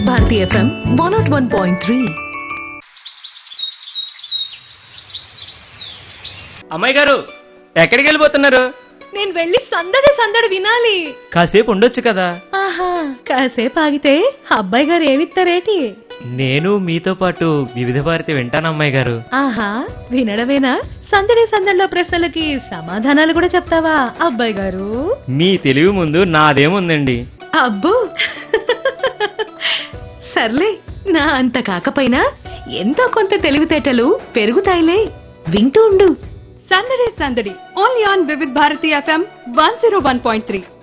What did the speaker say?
Bharati FM 101.3. అమ్మాయి గారు ఎక్కడికి వెళ్ళిపోతున్నారు? నేను వెళ్ళి సందడి సందడి వినాలి. కాసేపు ఉండొచ్చు కదా. ఆహా, కాసేపు ఆగితే అబ్బాయి గారు ఏమిస్తారేటి? నేను మీతో పాటు వివిధ భారతి వింటాను అమ్మాయి గారు. ఆహా, వినడమేనా? సందడి సందడిలో ప్రశ్నలకి సమాధానాలు కూడా చెప్తావా అబ్బాయి గారు? మీ తెలివి ముందు నాదేముందండి. అబ్బో సర్లే, నా అంత కాకపోయినా ఎంతో కొంత తెలివితేటలు పెరుగుతాయిలే. వింటూ ఉండు సందడి సందడి only on Vividh Bharati FM 101.3.